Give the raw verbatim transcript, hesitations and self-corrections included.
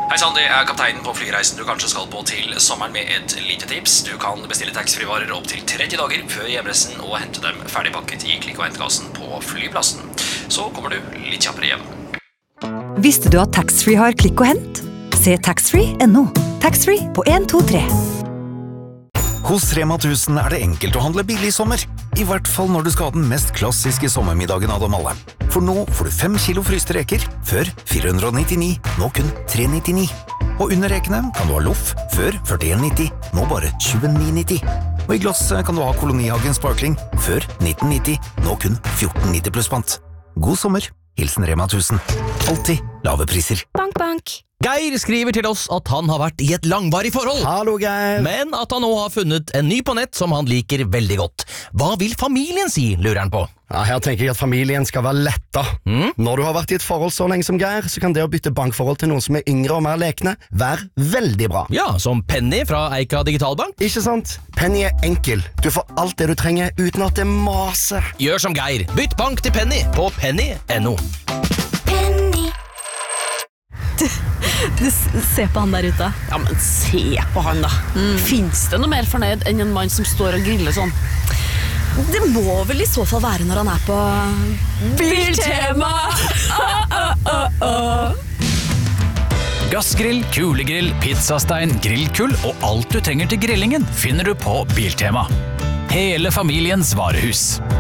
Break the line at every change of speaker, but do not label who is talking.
Hei sann, det er kapteinen på flyreisen du kanskje skal på til sommeren med et lite tips. Du kan bestille taxfree-varer opp til tretti dager før hjemreisen og hente dem ferdigpakket i klikk- og hentekassen på flyplassen. Så kommer du litt kjappere hjem.
Visste du at taxfree har klikk og hent? Se taxfree punktum no. Taxfree på en to tre.
Hos Rema tusen er det enkelt å handle billig i sommer. I hvert fall når du skal ha den mest klassiske sommermiddagen av dem alle. For nå får du fem kilo fryste reker, før fire hundre nittini, nå kun tre nittini. Og under rekene kan du ha loff, før førtien nitti, nå bare tjueni nitti. Og i glass kan du ha Kolonihagen Sparkling, før nitten nitti, nå kun fjorten nitti pluss pant. God sommer, hilsen Rema tusen. Alltid lave priser.
Bank, bank.
Geir skriver til oss at han har vært i et langvarig forhold.
Hallo, Geir.
Men at han nå har funnet en ny på nett som han liker veldig godt. Hva vil familien si, lurer han på?
Ja, her tenker jeg at familien skal være letta.
Mm?
Når du har vært i et forhold så lenge som Geir, så kan det å bytte bankforhold til noen som er yngre og mer lekne, være veldig bra.
Ja, som Penny fra Eika Digitalbank.
Ikke sant? Penny er enkel. Du får alt det du trenger uten at det maser.
Gjør som Geir. Bytt bank til Penny på penny punktum no.
Du, du se på han der ute.
Ja, men se på han da. Mm. Finns det noe mer fornøyd enn en mann som står og griller sånn?
Det må vel i så fall være når han er på Biltema.
Gassgrill, kulegrill, pizzastein, grillkull og alt du trenger til grillingen finner du på Biltema. Hele familiens varehus.